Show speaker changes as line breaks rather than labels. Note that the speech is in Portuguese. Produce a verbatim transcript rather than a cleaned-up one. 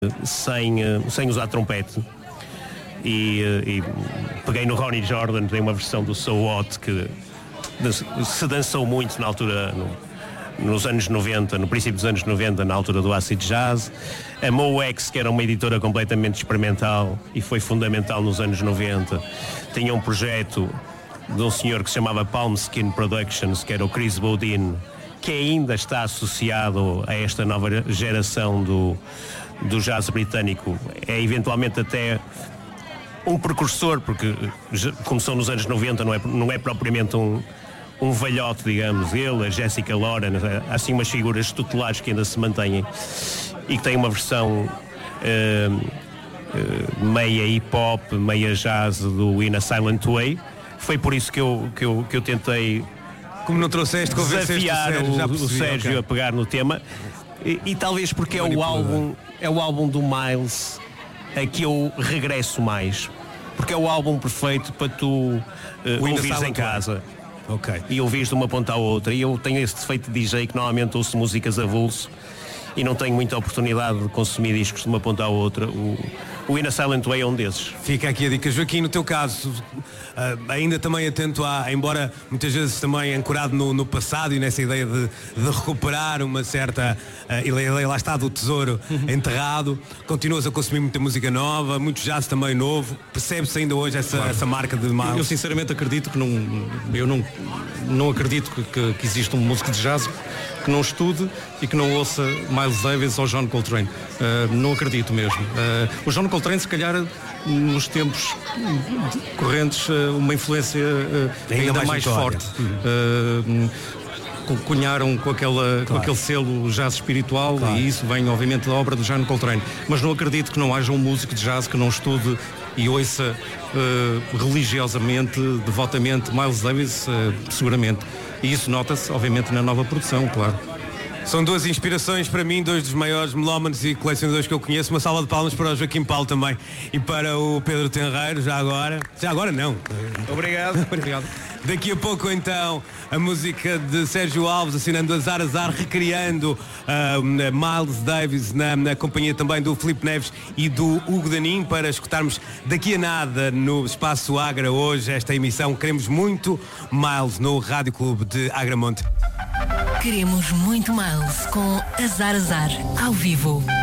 sem, sem usar trompete. E, e peguei no Ronnie Jordan, tem uma versão do So What que se dançou muito na altura, no, nos anos noventa, no princípio dos anos noventa, na altura do acid jazz. A Moex, que era uma editora completamente experimental e foi fundamental nos anos noventa, tinha um projeto de um senhor que se chamava Palmskin Productions, que era o Chris Bodin, que ainda está associado a esta nova geração do, do jazz britânico. É eventualmente até um precursor, porque começou nos anos noventa, não é, não é propriamente um, um velhote, digamos. Ele, a Jessica Loren, há assim umas figuras tutelares que ainda se mantêm e que têm uma versão uh, uh, meia hip-hop, meia jazz do In a Silent Way. Foi por isso que eu, que eu, que eu tentei
Como não trouxeste,
desafiar
o Sérgio, já
o,
percebi,
o Sérgio
okay.
a pegar no tema e, e talvez porque é o, álbum, é o álbum do Miles a que eu regresso mais, porque é o álbum perfeito para tu uh, ouvires em casa.
Okay.
E ouvires de uma ponta à outra. E eu tenho esse defeito de D J que normalmente ouço músicas avulso e não tenho muita oportunidade de consumir discos de uma ponta à outra. O, o In a Silent Way é um desses.
Fica aqui a dica. Joaquim, no teu caso, uh, ainda também atento a, embora muitas vezes também ancorado no, no passado e nessa ideia de, de recuperar uma certa, uh, e lá está do tesouro enterrado, continuas a consumir muita música nova, muito jazz também novo, percebe-se ainda hoje essa, claro. essa marca de Miles?
Eu sinceramente acredito que não, eu não, não acredito que, que, que exista um músico de jazz que não estude e que não ouça Miles Davis ou John Coltrane. Uh, não acredito mesmo. Uh, o John Coltrane, se calhar, nos tempos correntes, uh, uma influência uh, ainda, ainda mais, mais forte. Uh, cunharam com, aquela, claro. com aquele selo jazz espiritual, claro. E isso vem, obviamente, da obra do John Coltrane. Mas não acredito que não haja um músico de jazz que não estude e ouça uh, religiosamente, devotamente Miles Davis, uh, seguramente. E isso nota-se, obviamente, na nova produção, claro.
São duas inspirações para mim, dois dos maiores melómanos e colecionadores que eu conheço. Uma salva de palmas para o Joaquim Paulo também e para o Pedro Tenreiro, já agora. Já agora não.
Obrigado.
Obrigado. Daqui a pouco então a música de Sérgio Alves assinando Azar Azar, recriando uh, Miles Davis na, na companhia também do Filipe Neves e do Hugo Danin, para escutarmos daqui a nada no Espaço Agra hoje esta emissão. Queremos muito Miles no Rádio Clube de Agramonte.
Queremos muito Miles com Azar Azar ao vivo.